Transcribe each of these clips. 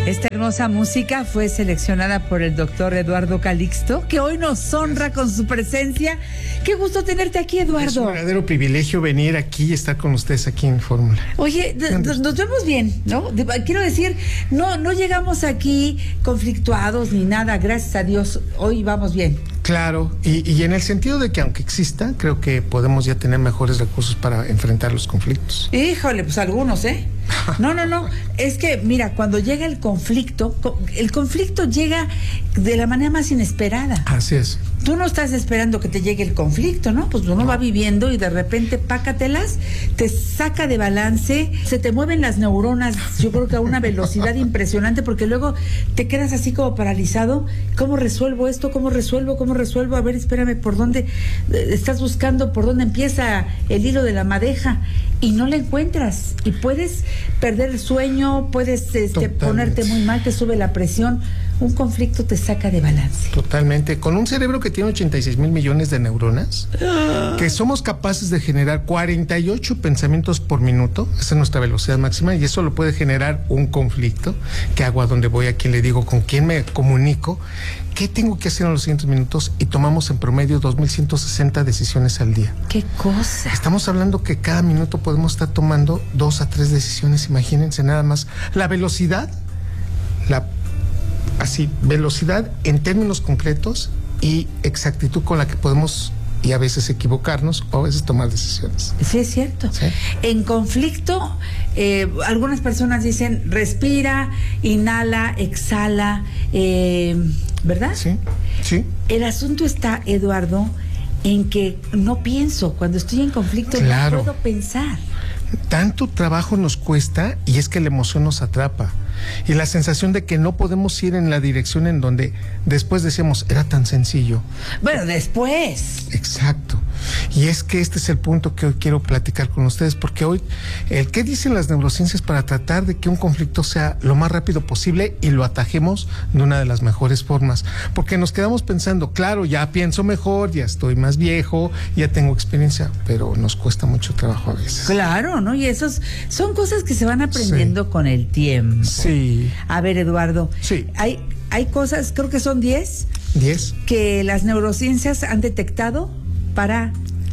Esta hermosa música fue seleccionada por el doctor Eduardo Calixto, que hoy nos honra con su presencia. Qué gusto tenerte aquí, Eduardo. Es un verdadero privilegio venir aquí y estar con ustedes aquí en Fórmula. Oye, nos vemos bien, ¿no? Quiero decir, no llegamos aquí conflictuados ni nada, gracias a Dios, hoy vamos bien. Claro, y en el sentido de que aunque exista, creo que podemos ya tener mejores recursos para enfrentar los conflictos. Híjole, pues algunos, ¿eh? No, es que, mira, cuando llega el conflicto llega de la manera más inesperada. Así es. Tú no estás esperando que te llegue el conflicto, ¿no? Pues uno va viviendo y de repente pácatelas, te saca de balance, se te mueven las neuronas, yo creo que a una velocidad impresionante, porque luego te quedas así como paralizado. ¿Cómo resuelvo esto? ¿Cómo resuelvo? A ver, espérame, ¿por dónde estás buscando? ¿Por dónde empieza el hilo de la madeja? Y no la encuentras. Y puedes perder el sueño, puedes ponerte muy mal, te sube la presión. Un conflicto te saca de balance. Totalmente. Con un cerebro que tiene 86 mil millones de neuronas, que somos capaces de generar 48 pensamientos por minuto, esa es nuestra velocidad máxima, y eso lo puede generar un conflicto. ¿Qué hago? ¿A dónde voy? ¿A quién le digo? ¿Con quién me comunico? ¿Qué tengo que hacer en los siguientes minutos? Y tomamos en promedio 2.160 decisiones al día. ¡Qué cosa! Estamos hablando que cada minuto podemos estar tomando 2 a 3 decisiones, imagínense nada más. La velocidad, velocidad en términos concretos y exactitud con la que podemos y a veces equivocarnos o a veces tomar decisiones. Sí, es cierto. ¿Sí? En conflicto, algunas personas dicen respira, inhala, exhala, ¿verdad? Sí. El asunto está, Eduardo, en que no pienso. Cuando estoy en conflicto, claro, no puedo pensar. Tanto trabajo nos cuesta, y es que la emoción nos atrapa. Y la sensación de que no podemos ir en la dirección en donde después decíamos, era tan sencillo. Bueno, después. Exacto. Y es que este es el punto que hoy quiero platicar con ustedes, porque hoy, ¿qué dicen las neurociencias para tratar de que un conflicto sea lo más rápido posible y lo atajemos de una de las mejores formas? Porque nos quedamos pensando, claro, ya pienso mejor, ya estoy más viejo, ya tengo experiencia, pero nos cuesta mucho trabajo a veces. Claro, ¿no? Y esos son cosas que se van aprendiendo con el tiempo. Sí. A ver, Eduardo. Sí. Hay cosas, creo que son 10. 10. Que las neurociencias han detectado para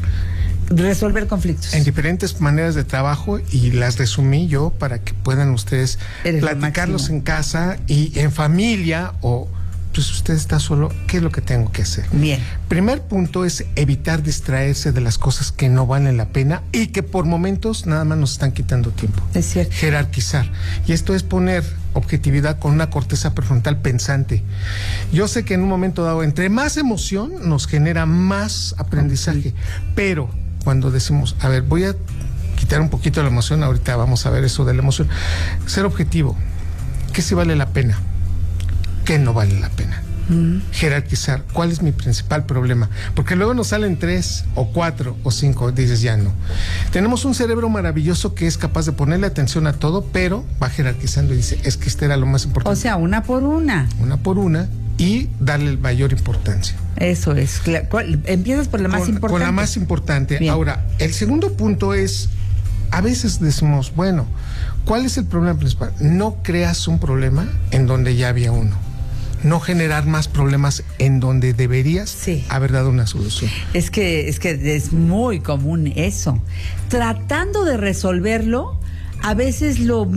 resolver conflictos. En diferentes maneras de trabajo, y las resumí yo para que puedan ustedes platicarlos en casa y en familia, o pues usted está solo, ¿qué es lo que tengo que hacer? Bien. Primer punto es evitar distraerse de las cosas que no valen la pena y que por momentos nada más nos están quitando tiempo. Es cierto. Jerarquizar. Y esto es poner objetividad con una corteza prefrontal pensante. Yo sé que en un momento dado, entre más emoción, nos genera más aprendizaje. Pero cuando decimos, a ver, voy a quitar un poquito la emoción, ahorita vamos a ver eso de la emoción. Ser objetivo. ¿Qué sí vale la pena? ¿Qué no vale la pena? Jerarquizar. ¿Cuál es mi principal problema? Porque luego nos salen 3 o 4 o 5, dices ya no. Tenemos un cerebro maravilloso que es capaz de ponerle atención a todo, pero va jerarquizando y dice, es que este era lo más importante. O sea, una por una. Una por una, y darle mayor importancia. Eso es. Empiezas por la más importante. Con la más importante. Bien. Ahora, el segundo punto es, a veces decimos, bueno, ¿cuál es el problema principal? No creas un problema en donde ya había uno. No generar más problemas en donde deberías haber dado una solución. Es que es muy común eso. Tratando de resolverlo, a veces lo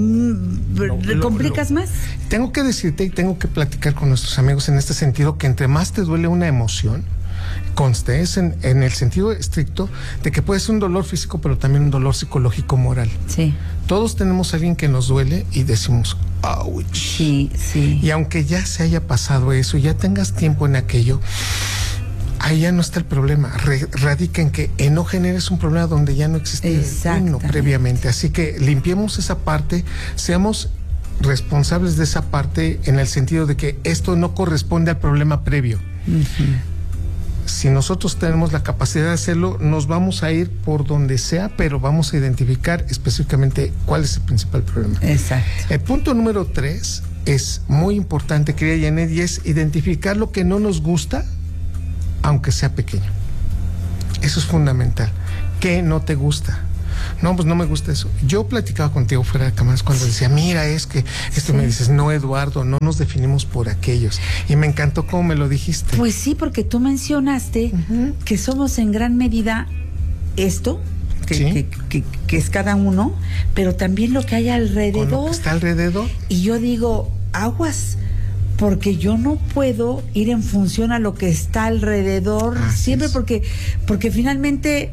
complicas más. Tengo que decirte y tengo que platicar con nuestros amigos en este sentido, que entre más te duele una emoción, conste, es en el sentido estricto de que puede ser un dolor físico, pero también un dolor psicológico moral. Sí. Todos tenemos a alguien que nos duele y decimos, ouch. Sí. Y aunque ya se haya pasado eso, ya tengas tiempo en aquello, ahí ya no está el problema. Radica en que no generes un problema donde ya no existía uno previamente. Así que limpiemos esa parte, seamos responsables de esa parte, en el sentido de que esto no corresponde al problema previo. Si nosotros tenemos la capacidad de hacerlo, nos vamos a ir por donde sea, pero vamos a identificar específicamente cuál es el principal problema. Exacto. El punto número 3 es muy importante, querida Janet, y es identificar lo que no nos gusta, aunque sea pequeño. Eso es fundamental. ¿Qué no te gusta? No, pues no me gusta eso. Yo platicaba contigo fuera de cámaras cuando decía, mira, es que esto, me dices, no, Eduardo, no nos definimos por aquellos. Y me encantó cómo me lo dijiste. Pues sí, porque tú mencionaste que somos en gran medida esto, que es cada uno, pero también lo que hay alrededor. Con lo que está alrededor. Y yo digo, aguas, porque yo no puedo ir en función a lo que está alrededor, siempre porque finalmente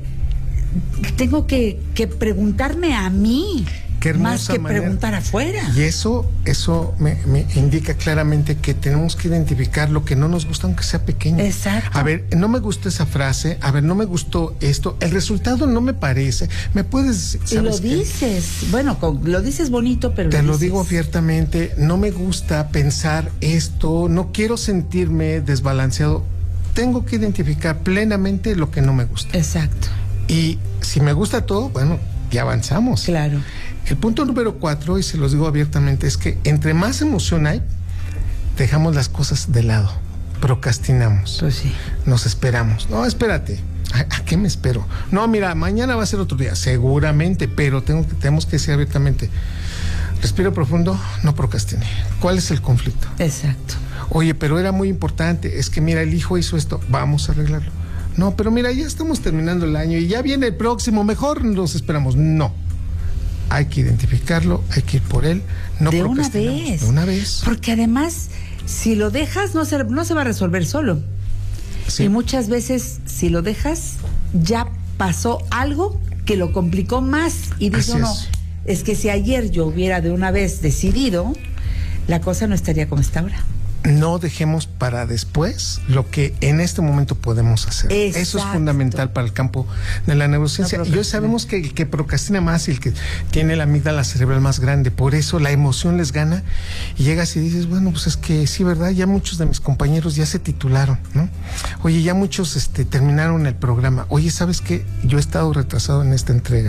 tengo que preguntarme a mí, más que preguntar afuera. Y eso me indica claramente que tenemos que identificar lo que no nos gusta, aunque sea pequeño. Exacto. A ver, no me gustó esa frase, a ver, no me gustó esto, el resultado no me parece, me puedes... Y lo dices, bueno, lo dices bonito, pero te lo digo abiertamente, no me gusta pensar esto, no quiero sentirme desbalanceado, tengo que identificar plenamente lo que no me gusta. Exacto. Y si me gusta todo, bueno, ya avanzamos. Claro. El punto número 4, y se los digo abiertamente, es que entre más emoción hay, dejamos las cosas de lado, procrastinamos. Pues sí. Nos esperamos. No, espérate. ¿A qué me espero? No, mira, mañana va a ser otro día, seguramente, pero tenemos que decir abiertamente, respiro profundo, no procrastine. ¿Cuál es el conflicto? Exacto. Oye, pero era muy importante, es que mira, el hijo hizo esto, vamos a arreglarlo. No, pero mira, ya estamos terminando el año y ya viene el próximo, mejor nos esperamos. No. Hay que identificarlo, hay que ir por él, no de una vez. De una vez. Porque además, si lo dejas, no se va a resolver solo. Sí. Y muchas veces, si lo dejas, ya pasó algo que lo complicó más. Y dice uno, es que si ayer yo hubiera de una vez decidido, la cosa no estaría como está ahora. No dejemos para después lo que en este momento podemos hacer. Exacto. Eso es fundamental para el campo de la neurociencia. Y hoy sabemos que el que procrastina más y el que tiene la amígdala cerebral más grande, por eso la emoción les gana y llegas y dices, bueno, pues es que sí, ¿verdad? Ya muchos de mis compañeros ya se titularon, ¿no? Oye, ya muchos terminaron el programa. Oye, ¿sabes qué? Yo he estado retrasado en esta entrega.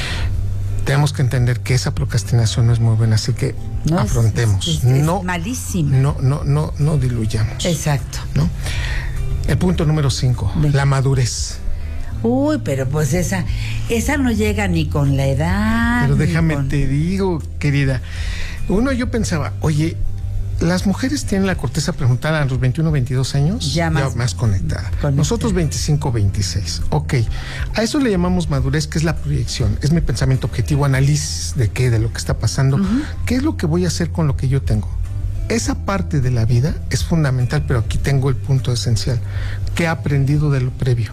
Tenemos que entender que esa procrastinación no es muy buena, así que no, afrontemos. Es malísimo. No diluyamos. Exacto. ¿No? El punto número 5, la madurez. Uy, pero pues esa no llega ni con la edad. Pero déjame te digo, querida. Yo pensaba, oye, las mujeres tienen la corteza prefrontal a los 21, 22 años ya más conectada. Nosotros 25, 26. Ok. A eso le llamamos madurez, que es la proyección. Es mi pensamiento objetivo, análisis de lo que está pasando. ¿Qué es lo que voy a hacer con lo que yo tengo? Esa parte de la vida es fundamental, pero aquí tengo el punto esencial. ¿Qué he aprendido de lo previo?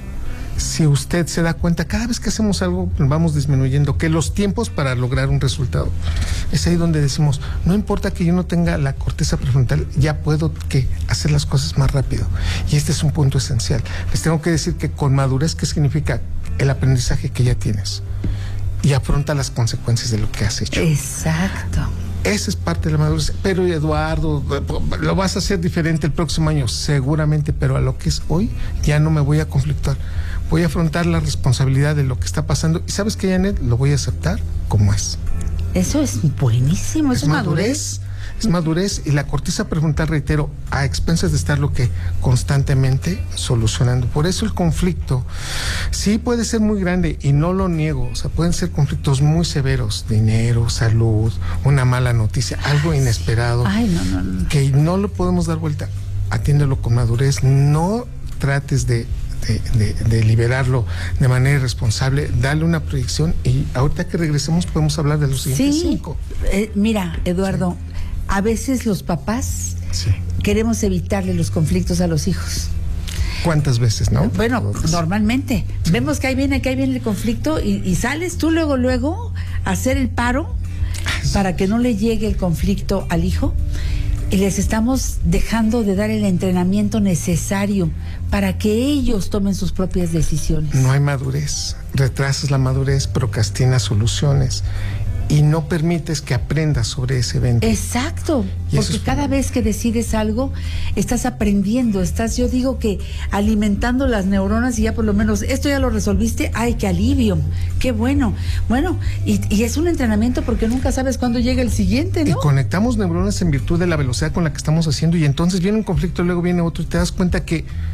Si usted se da cuenta, cada vez que hacemos algo vamos disminuyendo, que los tiempos para lograr un resultado, es ahí donde decimos, no importa que yo no tenga la corteza prefrontal, ya puedo hacer las cosas más rápido. Y este es un punto esencial. Les tengo que decir que con madurez, ¿qué significa? El aprendizaje que ya tienes y afronta las consecuencias de lo que has hecho. Exacto. Esa es parte de la madurez. Pero Eduardo, lo vas a hacer diferente el próximo año, seguramente, pero a lo que es hoy ya no me voy a conflictuar. Voy a afrontar la responsabilidad de lo que está pasando. Y ¿sabes qué, Janet? Lo voy a aceptar como es. Eso es buenísimo, es madurez. Es madurez y la corteza prefrontal, reitero, a expensas de estar lo que constantemente solucionando. Por eso el conflicto sí puede ser muy grande y no lo niego. O sea, pueden ser conflictos muy severos, dinero, salud, una mala noticia, algo inesperado. Ay, no. Que no lo podemos dar vuelta. Atiéndelo con madurez. No trates de liberarlo de manera irresponsable, dale una proyección y ahorita que regresemos podemos hablar de los siguientes 5. Mira, Eduardo, a veces los papás queremos evitarle los conflictos a los hijos. ¿Cuántas veces, no? Bueno, normalmente. Vemos que ahí viene el conflicto y sales tú luego a hacer el paro para que no le llegue el conflicto al hijo. Y les estamos dejando de dar el entrenamiento necesario para que ellos tomen sus propias decisiones. No hay madurez. Retrasas la madurez, procrastinas soluciones y no permites que aprendas sobre ese evento. Exacto, porque cada vez que decides algo, estás aprendiendo, yo digo que alimentando las neuronas y ya por lo menos, esto ya lo resolviste, ¡ay, qué alivio! ¡Qué bueno! Bueno, y es un entrenamiento porque nunca sabes cuándo llega el siguiente, ¿no? Y conectamos neuronas en virtud de la velocidad con la que estamos haciendo y entonces viene un conflicto, luego viene otro y te das cuenta que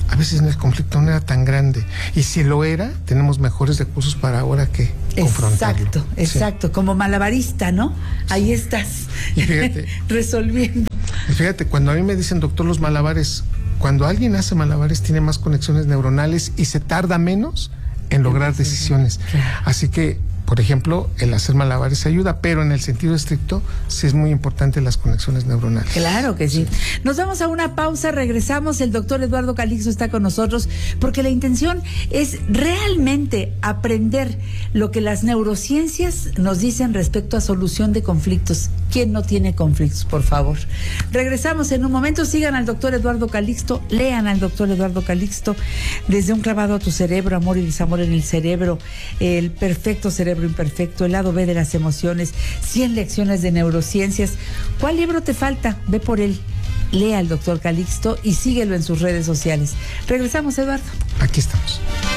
a veces el conflicto no era tan grande. Y si lo era, tenemos mejores recursos para ahora que confrontarlo. Exacto. Como malabarista, ¿no? Ahí estás. Y fíjate, resolviendo. Fíjate, cuando a mí me dicen, doctor, los malabares, cuando alguien hace malabares tiene más conexiones neuronales y se tarda menos en lograr decisiones. Claro. Así que, por ejemplo, el hacer malabares ayuda, pero en el sentido estricto sí es muy importante las conexiones neuronales. Claro que sí. Nos vamos a una pausa, regresamos. El doctor Eduardo Calixto está con nosotros porque la intención es realmente aprender lo que las neurociencias nos dicen respecto a solución de conflictos. ¿Quién no tiene conflictos, por favor? Regresamos en un momento. Sigan al doctor Eduardo Calixto, lean al doctor Eduardo Calixto, Desde un clavado a tu cerebro, amor y desamor en el cerebro, El perfecto cerebro imperfecto, El lado B de las emociones, 100 lecciones de neurociencias. ¿Cuál libro te falta? Ve por él. Lea al doctor Calixto y síguelo en sus redes sociales. Regresamos, Eduardo. Aquí estamos.